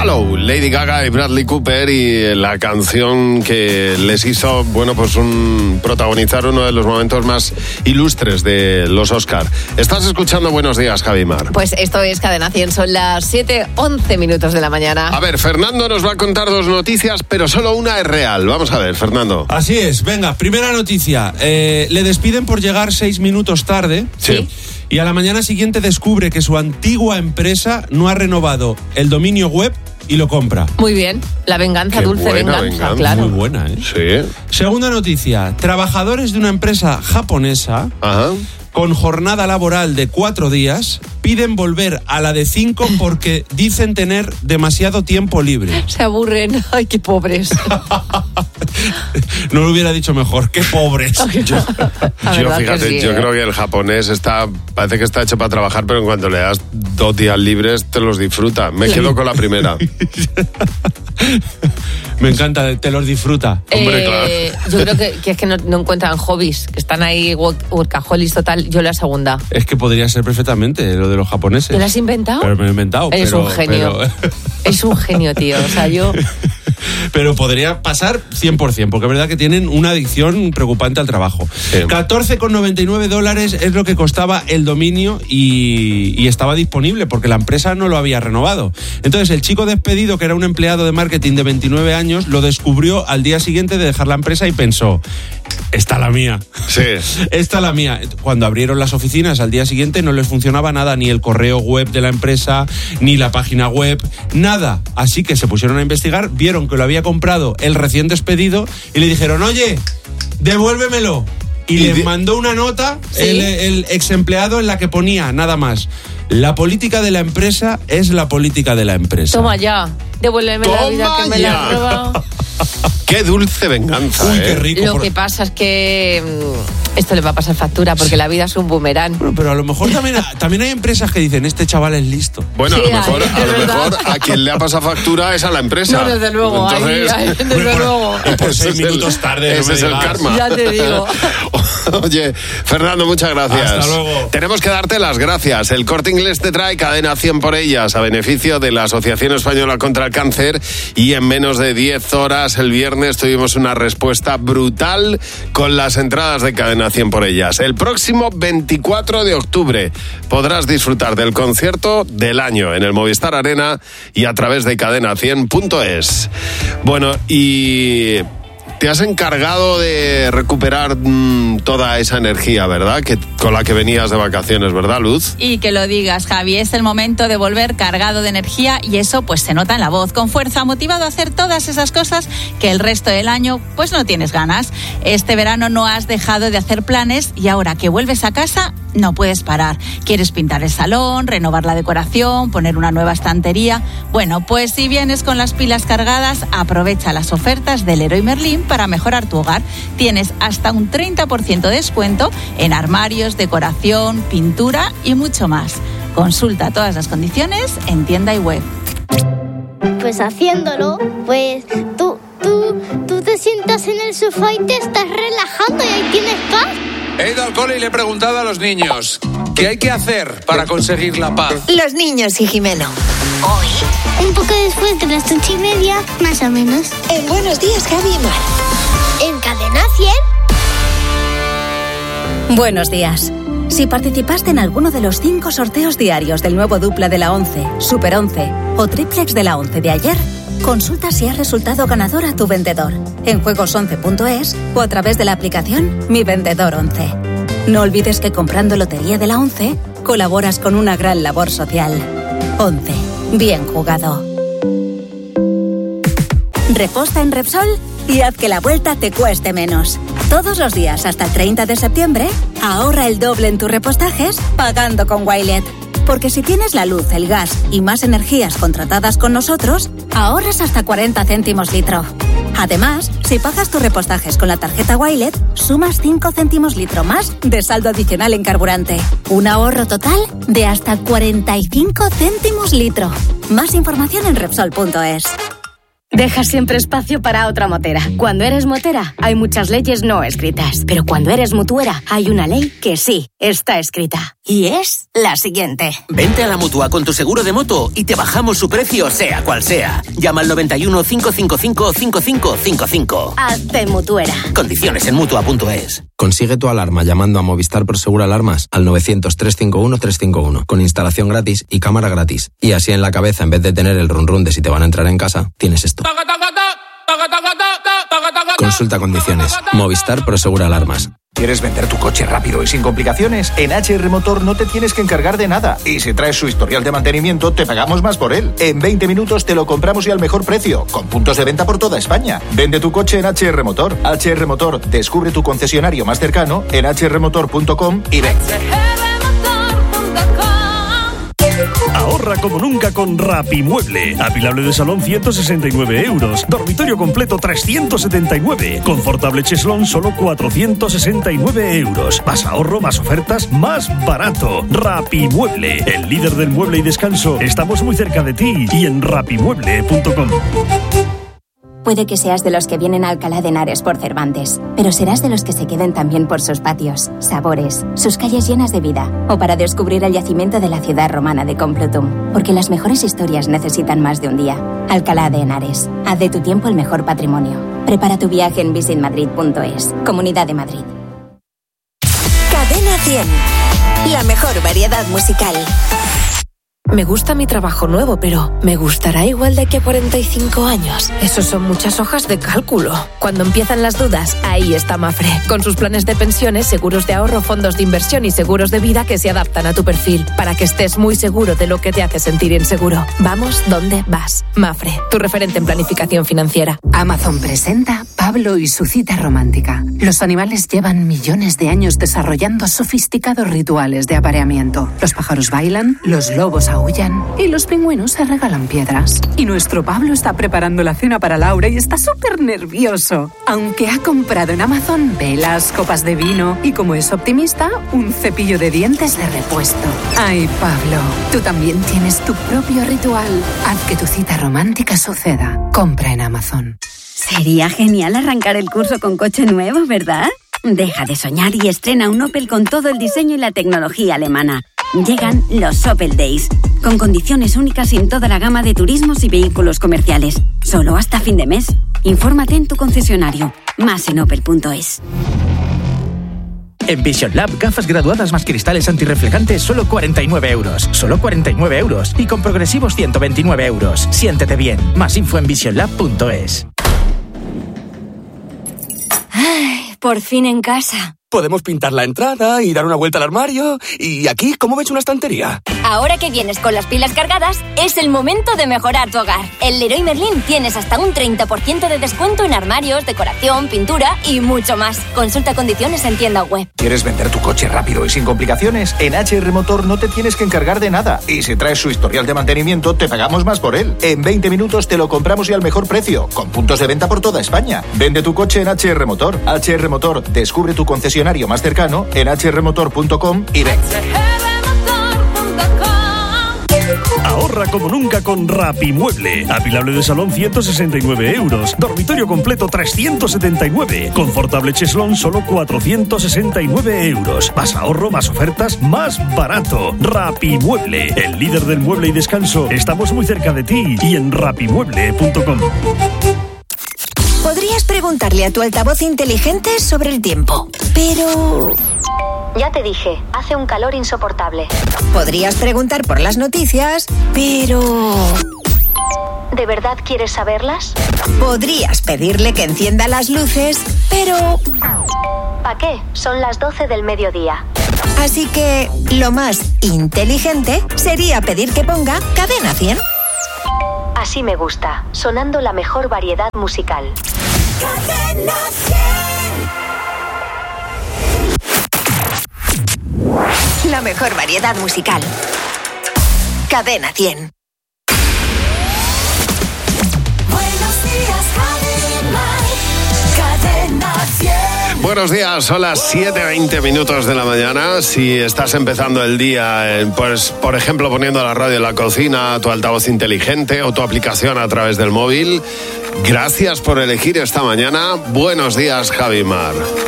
Follow, Lady Gaga y Bradley Cooper, y la canción que les hizo, protagonizar uno de los momentos más ilustres de los Oscar. Estás escuchando Buenos Días, Javi Mar. Pues esto es Cadena 100, son las 7:11 de la mañana. A ver, Fernando nos va a contar dos noticias, pero solo una es real. Vamos a ver, Fernando. Así es, venga, primera noticia. Le despiden por llegar 6 minutos tarde. Sí. Y a la mañana siguiente descubre que su antigua empresa no ha renovado el dominio web y lo compra. Muy bien, la venganza, Qué dulce venganza, claro. Muy buena, ¿eh? Sí. Segunda noticia. Trabajadores de una empresa japonesa con jornada laboral de 4 días piden volver a la de 5 porque dicen tener demasiado tiempo libre. Se aburren. Ay, qué pobres. No lo hubiera dicho mejor. Qué pobres. Yo fíjate, yo creo que el japonés parece que está hecho para trabajar, pero en cuanto le das 2 días libres te los disfruta. Me quedo con la primera. Me encanta, te los disfruta. Hombre, claro. Yo creo que es que no encuentran hobbies, que están ahí workaholics total. Yo la segunda. Es que podría ser perfectamente lo de los japoneses. ¿Te lo has inventado? Pero me lo he inventado. Eres un genio. Es un genio, tío. O sea, yo... Pero podría pasar 100%, porque es verdad que tienen una adicción preocupante al trabajo. Sí. $14,99 es lo que costaba el dominio y estaba disponible porque la empresa no lo había renovado. Entonces el chico despedido, que era un empleado de marketing de 29 años, lo descubrió al día siguiente de dejar la empresa y pensó: esta la mía. Sí. Esta la mía. Cuando abrieron las oficinas al día siguiente no les funcionaba nada, ni el correo web de la empresa, ni la página web, nada. Así que se pusieron a investigar, vieron que lo había comprado el recién despedido y le dijeron: oye, devuélvemelo. Y les mandó una nota, ¿sí?, el ex empleado, en la que ponía nada más: la política de la empresa es la política de la empresa. Toma ya, devuélveme la vida que me la has robado. Qué dulce venganza. Uy, qué rico. Lo que pasa es que esto le va a pasar factura, porque la vida es un boomerang. Bueno, pero a lo mejor también hay empresas que dicen: este chaval es listo. Bueno, sí, a lo mejor a quien le ha pasado factura es a la empresa. No, desde luego. Entonces, desde luego. Por 6 minutos tarde. Ese es el karma. Ya te digo. Oye, Fernando, muchas gracias. Hasta luego. Tenemos que darte las gracias. El Corte Inglés te trae Cadena 100 por ellas, a beneficio de la Asociación Española contra el Cáncer, y en menos de 10 horas el viernes tuvimos una respuesta brutal con las entradas de Cadena 100 por ellas. El próximo 24 de octubre podrás disfrutar del concierto del año en el Movistar Arena y a través de cadena100.es. Bueno, y te has encargado de recuperar toda esa energía, ¿verdad? Con la que venías de vacaciones, ¿verdad, Luz? Y que lo digas, Javi, es el momento de volver cargado de energía, y eso pues se nota en la voz, con fuerza, motivado a hacer todas esas cosas que el resto del año pues no tienes ganas. Este verano no has dejado de hacer planes, y ahora que vuelves a casa no puedes parar. Quieres pintar el salón, renovar la decoración, poner una nueva estantería. Bueno, pues si vienes con las pilas cargadas, aprovecha las ofertas del Leroy Merlin para mejorar tu hogar. Tienes hasta un 30% de descuento en armarios, decoración, pintura y mucho más. Consulta todas las condiciones en tienda y web. Pues haciéndolo, pues tú te sientas en el sofá y te estás relajando y ahí tienes paz. He ido al cole y le he preguntado a los niños: ¿qué hay que hacer para conseguir la paz? Los niños y Jimeno. Hoy, un poco después de las 8:30, más o menos. En Buenos Días, Javi y Mar. En Cadena 100. Buenos días. Si participaste en alguno de los 5 sorteos diarios del nuevo dupla de la 11, Super 11 o triplex de la 11 de ayer, consulta si has resultado ganador a tu vendedor en juegos11.es o a través de la aplicación Mi Vendedor 11. No olvides que comprando Lotería de la 11 colaboras con una gran labor social. 11. Bien jugado. Reposta en Repsol y haz que la vuelta te cueste menos. Todos los días hasta el 30 de septiembre, ahorra el doble en tus repostajes pagando con Wilet. Porque si tienes la luz, el gas y más energías contratadas con nosotros, ahorras hasta 40 céntimos litro. Además, si pagas tus repostajes con la tarjeta Wilet, sumas 5 céntimos litro más de saldo adicional en carburante. Un ahorro total de hasta 45 céntimos litro. Más información en Repsol.es. Deja siempre espacio para otra motera. Cuando eres motera, hay muchas leyes no escritas. Pero cuando eres mutuera, hay una ley que sí está escrita. Y es la siguiente. Vente a la Mutua con tu seguro de moto y te bajamos su precio sea cual sea. Llama al 91 555 5555. Hazte mutuera. Condiciones en Mutua.es. Consigue tu alarma llamando a Movistar Prosegur Alarmas al 900-351-351 con instalación gratis y cámara gratis. Y así en la cabeza, en vez de tener el run run de si te van a entrar en casa, tienes esto. Consulta condiciones. Movistar Prosegur Alarmas. ¿Quieres vender tu coche rápido y sin complicaciones? En HR Motor no te tienes que encargar de nada. Y si traes su historial de mantenimiento, te pagamos más por él. En 20 minutos te lo compramos y al mejor precio, con puntos de venta por toda España. Vende tu coche en HR Motor. HR Motor, descubre tu concesionario más cercano en hrmotor.com y ven. Ahorra como nunca con Rapimueble. Apilable de salón 169 euros. Dormitorio completo 379. Confortable cheslón solo 469 euros. Más ahorro, más ofertas, más barato. Rapimueble, el líder del mueble y descanso. Estamos muy cerca de ti y en rapimueble.com. Puede que seas de los que vienen a Alcalá de Henares por Cervantes, pero serás de los que se queden también por sus patios, sabores, sus calles llenas de vida, o para descubrir el yacimiento de la ciudad romana de Complutum, porque las mejores historias necesitan más de un día. Alcalá de Henares, haz de tu tiempo el mejor patrimonio. Prepara tu viaje en visitmadrid.es, Comunidad de Madrid. Cadena 100, la mejor variedad musical. Me gusta mi trabajo nuevo, pero ¿me gustará igual de aquí a 45 años? Eso son muchas hojas de cálculo. Cuando empiezan las dudas, ahí está Mafre, con sus planes de pensiones, seguros de ahorro, fondos de inversión y seguros de vida que se adaptan a tu perfil, para que estés muy seguro de lo que te hace sentir inseguro. Vamos donde vas. Mafre, tu referente en planificación financiera. Amazon presenta Pablo y su cita romántica. Los animales llevan millones de años desarrollando sofisticados rituales de apareamiento. Los pájaros bailan, los lobos aullan y los pingüinos se regalan piedras. Y nuestro Pablo está preparando la cena para Laura y está súper nervioso. Aunque ha comprado en Amazon velas, copas de vino y, como es optimista, un cepillo de dientes de repuesto. Ay, Pablo, tú también tienes tu propio ritual. Haz que tu cita romántica suceda. Compra en Amazon. Sería genial arrancar el curso con coche nuevo, ¿verdad? Deja de soñar y estrena un Opel con todo el diseño y la tecnología alemana. Llegan los Opel Days, con condiciones únicas en toda la gama de turismos y vehículos comerciales. Solo hasta fin de mes. Infórmate en tu concesionario. Más en opel.es. En Vision Lab, gafas graduadas más cristales antirreflejantes, solo 49 euros. Solo 49 euros. Y con progresivos 129 euros. Siéntete bien. Más info en visionlab.es. Ay, por fin en casa. Podemos pintar la entrada y dar una vuelta al armario. ¿Y aquí cómo ves una estantería? Ahora que vienes con las pilas cargadas, es el momento de mejorar tu hogar. En Leroy Merlin tienes hasta un 30% de descuento en armarios, decoración, pintura y mucho más. Consulta condiciones en tienda web. ¿Quieres vender tu coche rápido y sin complicaciones? En HR Motor no te tienes que encargar de nada. Y si traes su historial de mantenimiento, te pagamos más por él. En 20 minutos te lo compramos y al mejor precio, con puntos de venta por toda España. Vende tu coche en HR Motor. HR Motor, descubre tu concesionario más cercano en hrmotor.com y ven. Ahorra como nunca con Rapimueble. Apilable de salón 169 euros. Dormitorio completo 379. Confortable cheslón solo 469 euros. Más ahorro, más ofertas, más barato. Rapimueble, el líder del mueble y descanso. Estamos muy cerca de ti y en rapimueble.com. Podrías preguntarle a tu altavoz inteligente sobre el tiempo, pero... Ya te dije, hace un calor insoportable. Podrías preguntar por las noticias, pero... ¿De verdad quieres saberlas? Podrías pedirle que encienda las luces, pero... ¿Para qué? Son las 12 del mediodía. Así que lo más inteligente sería pedir que ponga Cadena 100. Así me gusta, sonando la mejor variedad musical. Cadena 100. La mejor variedad musical. Cadena 100. Buenos días, Javi Mar. Cadena 100. Buenos días, son las 7:20 de la mañana. Si estás empezando el día, pues por ejemplo poniendo la radio en la cocina, tu altavoz inteligente o tu aplicación a través del móvil, gracias por elegir esta mañana. Buenos días, Javi Mar.